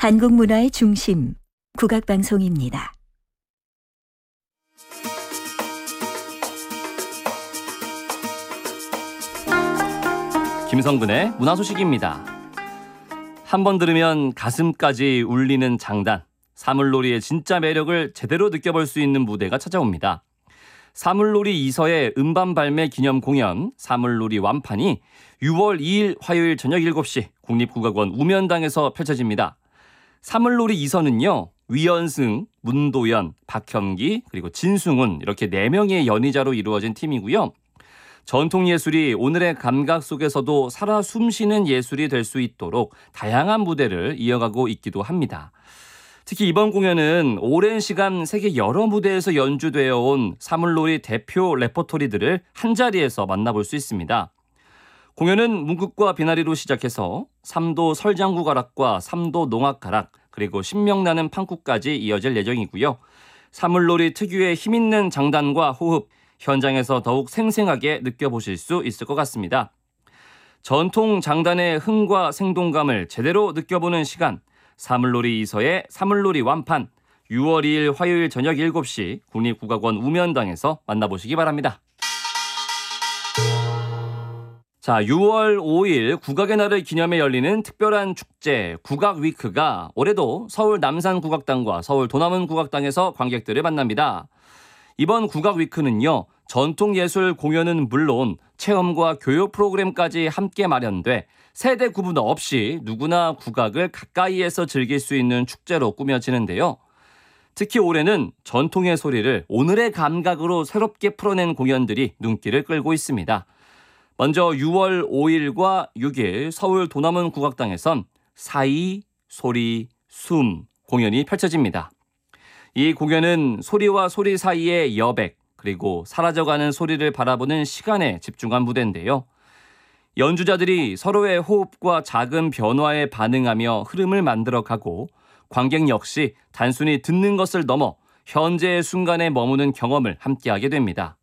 한국 문화의 중심, 국악방송입니다. 김성근의 문화소식입니다. 한 번 들으면 가슴까지 울리는 장단, 사물놀이의 진짜 매력을 제대로 느껴볼 수 있는 무대가 찾아옵니다. 사물놀이 이서의 음반 발매 기념 공연 사물놀이 완판이 6월 2일 화요일 저녁 7시 국립국악원 우면당에서 펼쳐집니다. 사물놀이 이서는요, 위연승, 문도연, 박현기, 그리고 진승훈 이렇게 4명의 연희자로 이루어진 팀이고요. 전통예술이 오늘의 감각 속에서도 살아 숨쉬는 예술이 될 수 있도록 다양한 무대를 이어가고 있기도 합니다. 특히 이번 공연은 오랜 시간 세계 여러 무대에서 연주되어 온 사물놀이 대표 레퍼토리들을 한자리에서 만나볼 수 있습니다. 공연은 문극과 비나리로 시작해서 3도 설장구 가락과 3도 농악 가락, 그리고 신명나는 판국까지 이어질 예정이고요. 사물놀이 특유의 힘있는 장단과 호흡, 현장에서 더욱 생생하게 느껴보실 수 있을 것 같습니다. 전통 장단의 흥과 생동감을 제대로 느껴보는 시간, 사물놀이 이서의 사물놀이 완판, 6월 2일 화요일 저녁 7시 국립국악원 우면당에서 만나보시기 바랍니다. 자, 6월 5일 국악의 날을 기념해 열리는 특별한 축제 국악위크가 올해도 서울 남산국악당과 서울 도남원국악당에서 관객들을 만납니다. 이번 국악위크는요, 전통예술 공연은 물론 체험과 교육 프로그램까지 함께 마련돼 세대 구분 없이 누구나 국악을 가까이에서 즐길 수 있는 축제로 꾸며지는데요. 특히 올해는 전통의 소리를 오늘의 감각으로 새롭게 풀어낸 공연들이 눈길을 끌고 있습니다. 먼저 6월 5일과 6일 서울 도남원 국악당에선 사이, 소리, 숨 공연이 펼쳐집니다. 이 공연은 소리와 소리 사이의 여백, 그리고 사라져가는 소리를 바라보는 시간에 집중한 무대인데요. 연주자들이 서로의 호흡과 작은 변화에 반응하며 흐름을 만들어가고 관객 역시 단순히 듣는 것을 넘어 현재의 순간에 머무는 경험을 함께하게 됩니다.